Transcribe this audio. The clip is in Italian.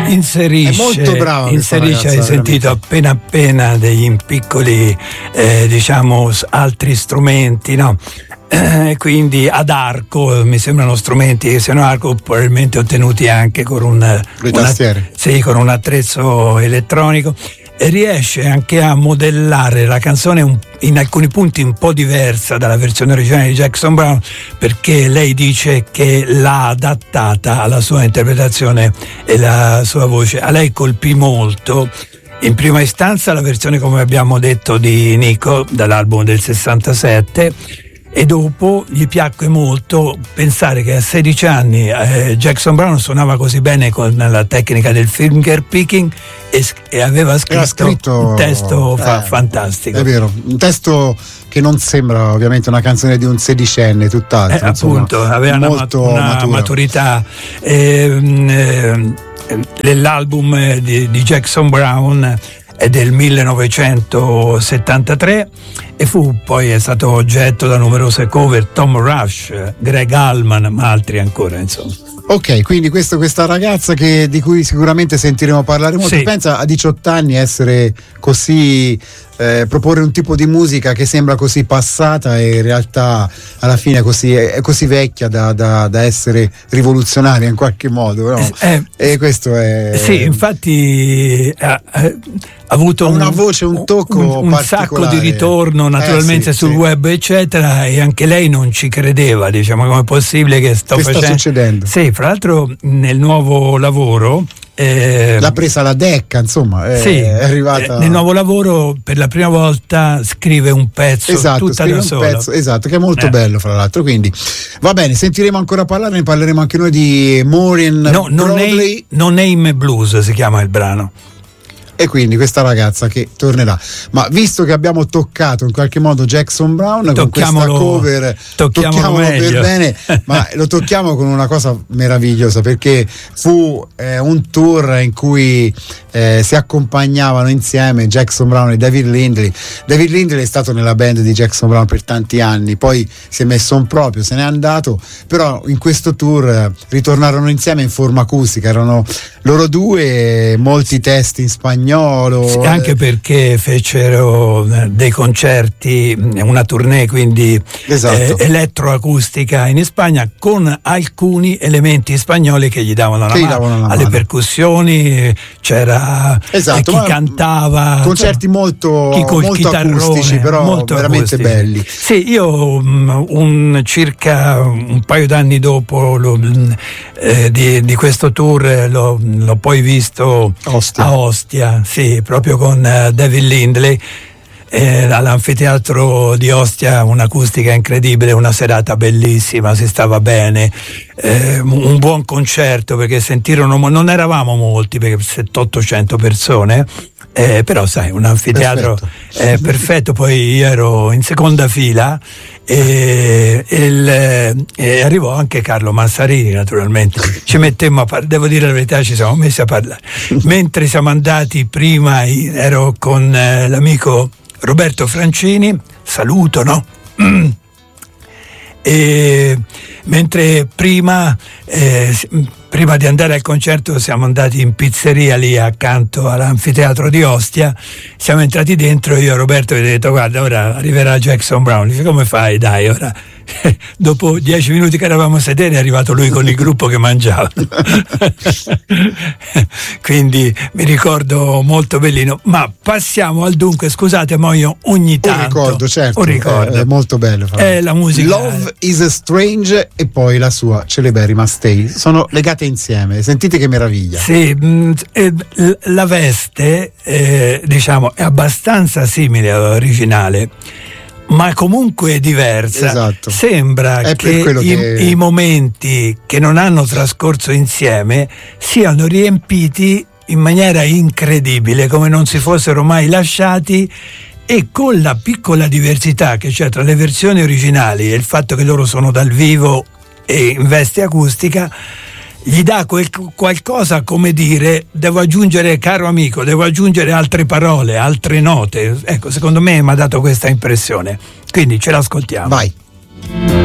inserisce, è molto brava, inserisce, hai sentito appena degli piccoli diciamo altri strumenti, no? Quindi ad arco, mi sembrano strumenti che siano arco, probabilmente ottenuti anche con le tastiere. Sì, con un attrezzo elettronico, e riesce anche a modellare la canzone in alcuni punti un po' diversa dalla versione originale di Jackson Browne, perché lei dice che l'ha adattata alla sua interpretazione e la sua voce. A lei colpì molto in prima istanza la versione, come abbiamo detto, di Nico dall'album del 67, e dopo gli piacque molto pensare che a 16 anni Jackson Browne suonava così bene con la tecnica del finger picking e aveva scritto un testo fantastico. È vero, un testo che non sembra ovviamente una canzone di un sedicenne, tutt'altro. Appunto, aveva una maturità. L'album di Jackson Browne è del 1973 e è stato oggetto da numerose cover, Tom Rush, Greg Allman, ma altri ancora, insomma. Ok, quindi questa ragazza di cui sicuramente sentiremo parlare molto, sì. Pensa a 18 anni essere così, proporre un tipo di musica che sembra così passata e in realtà alla fine è così vecchia da essere rivoluzionaria in qualche modo, no? E questo è... Sì, infatti ha avuto una voce, un tocco un sacco di ritorno naturalmente sul web eccetera, e anche lei non ci credeva, diciamo, come è possibile che sta succedendo. Sì, fra l'altro nel nuovo lavoro l'ha presa la Decca, insomma, sì, è arrivata nel nuovo lavoro per la prima volta scrive un pezzo, tutta da sola. Pezzo, esatto, che è molto bello fra l'altro, quindi va bene, sentiremo ancora parlare, ne parleremo anche noi di Maureen Broadley. No Name Blues si chiama il brano. E quindi questa ragazza che tornerà. Ma visto che abbiamo toccato in qualche modo Jackson Browne con questa cover, tocchiamolo per bene, ma lo tocchiamo con una cosa meravigliosa, perché fu un tour in cui si accompagnavano insieme Jackson Browne e David Lindley. David Lindley è stato nella band di Jackson Browne per tanti anni, poi si è messo in proprio, se n'è andato, però in questo tour ritornarono insieme in forma acustica, erano loro due, molti testi in spagnolo. Sì, anche perché fecero dei concerti, una tournée, quindi elettroacustica in Spagna, con alcuni elementi spagnoli che gli davano la mano. Alle percussioni c'era chi cantava, concerti molto acustici, però molto veramente acustici. Belli. Sì, io circa un paio d'anni dopo di questo tour l'ho poi visto a Ostia. Sì, proprio con David Lindley all'anfiteatro di Ostia, un'acustica incredibile, una serata bellissima, si stava bene, un buon concerto, perché non eravamo molti, perché 700-800 persone, però sai, un anfiteatro perfetto. Poi io ero in seconda fila e arrivò anche Carlo Massarini, naturalmente. Ci mettemmo devo dire la verità, ci siamo messi a parlare. Mentre siamo andati, prima ero con l'amico Roberto Francini, saluto, no? E mentre prima di andare al concerto siamo andati in pizzeria lì accanto all'anfiteatro di Ostia, siamo entrati dentro, io a Roberto gli ho detto: guarda, ora arriverà Jackson Browne. Dice: come fai? Dai, ora. Dopo 10 minuti che eravamo sedere è arrivato lui con il gruppo che mangiava. Quindi mi ricordo molto bellino. Ma passiamo al dunque, scusate, ma io ogni tanto un ricordo, è molto bello. La musica Love is Strange e poi la sua Celeberrima Stay sono legate insieme, sentite che meraviglia. Sì, la veste diciamo è abbastanza simile all'originale, ma comunque è diversa. Esatto. Sembra che i momenti che non hanno trascorso insieme siano riempiti in maniera incredibile, come non si fossero mai lasciati, e con la piccola diversità che c'è tra le versioni originali e il fatto che loro sono dal vivo e in veste acustica, gli dà qualcosa, come dire: devo aggiungere, caro amico, devo aggiungere altre parole, altre note. Ecco, secondo me mi ha dato questa impressione, quindi ce l'ascoltiamo. Vai.